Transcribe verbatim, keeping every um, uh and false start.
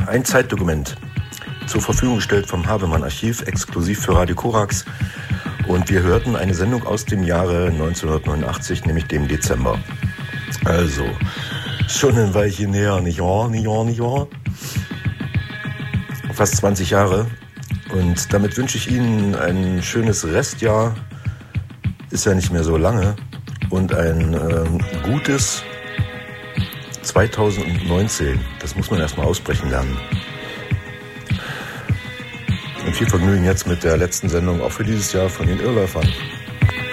Ein Zeitdokument, zur Verfügung gestellt vom Havemann-Archiv, exklusiv für Radio Korax. Und wir hörten eine Sendung aus dem Jahre neunzehnhundertneunundachtzig, nämlich dem Dezember. Also, schon ein Weilchen näher, nicht wahr, nicht wahr, nicht wahr? Fast zwanzig Jahre. Und damit wünsche ich Ihnen ein schönes Restjahr. Ist ja nicht mehr so lange. Und ein äh, gutes zweitausendneunzehn. Das muss man erstmal aussprechen lernen. Und viel Vergnügen jetzt mit der letzten Sendung, auch für dieses Jahr, von den Irrläufern.